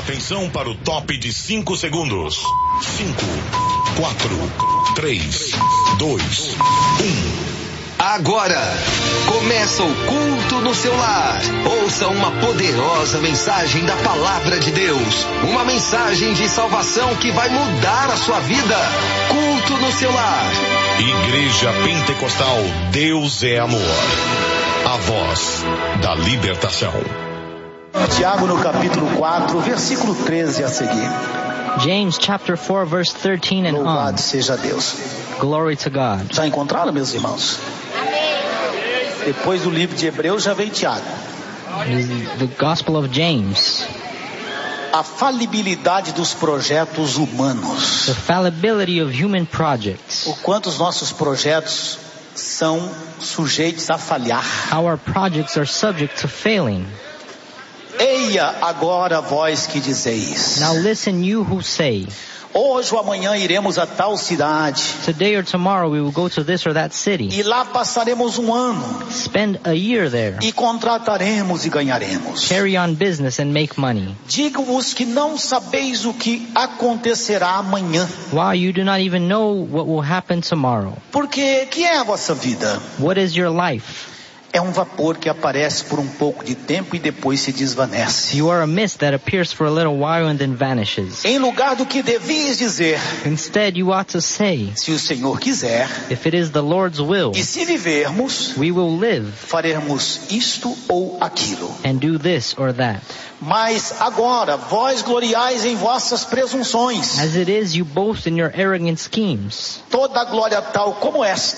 Atenção para o top de 5 segundos. 5, 4, 3, 2, 1. Agora, começa o culto no seu lar. Ouça uma poderosa mensagem da Palavra de Deus. Uma mensagem de salvação que vai mudar a sua vida. Culto no seu lar. Igreja Pentecostal Deus é Amor. A voz da libertação. Tiago no capítulo 4, versículo 13 a seguir. James chapter 4 verse 13 and on. Louvado seja Deus. Glory to God. Já encontraram, meus irmãos? Depois do livro de Hebreus já vem Tiago. The Gospel of James. A falibilidade dos projetos humanos. The fallibility of human projects. O quanto os nossos projetos são sujeitos a falhar. How our projects are subject to failing. Eia agora vós que dizeis. Now listen, you who say. Hoje ou amanhã iremos a tal cidade. Today or tomorrow we will go to this or that city. E lá passaremos um ano. Spend a year there. E contrataremos e ganharemos. Carry on business and make money. Digo-vos que não sabeis o que acontecerá amanhã. While you do not even know what will happen tomorrow. Porque que é a vossa vida? What is your life? É um vapor que aparece por um pouco de tempo e depois se desvanece. You are a mist that appears for a little while and then vanishes. Em lugar do que devias dizer, Instead you ought to say, se o Senhor quiser, if it is the Lord's will, e se vivermos, we will live, faremos isto ou aquilo. and do this or that. Mas agora, vós gloriais em vossas presunções. As it is, you boast in your arrogant schemes. Toda glória tal como esta